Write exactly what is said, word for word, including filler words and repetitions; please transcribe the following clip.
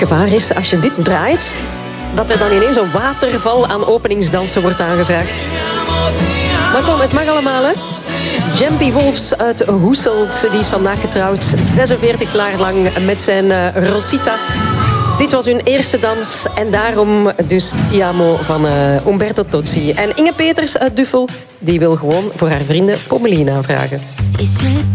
gevaar is, als je dit draait, dat er dan ineens een waterval aan openingsdansen wordt aangevraagd. Maar kom, het mag allemaal, hè? Jampy Wolfs uit Hoeselt, die is vandaag getrouwd. zesenveertig jaar lang met zijn uh, Rosita. Dit was hun eerste dans en daarom dus Ti Amo van uh, Umberto Tozzi. En Inge Peters uit Duffel, die wil gewoon voor haar vrienden Pommelien aanvragen.